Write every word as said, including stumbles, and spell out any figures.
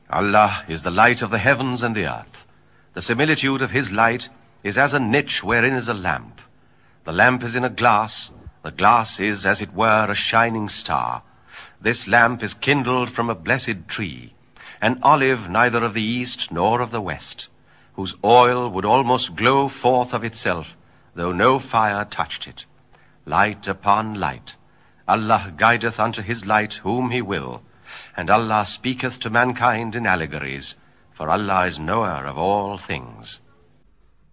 Allah is the light of the heavens and the earth. The similitude of his light is as a niche wherein is a lamp. The lamp is in a glass, the glass is, as it were, a shining star. This lamp is kindled from a blessed tree, an olive neither of the east nor of the west, whose oil would almost glow forth of itself, though no fire touched it. Light upon light. Allah guideth unto his light whom he will, and Allah speaketh to mankind in allegories, for Allah is knower of all things.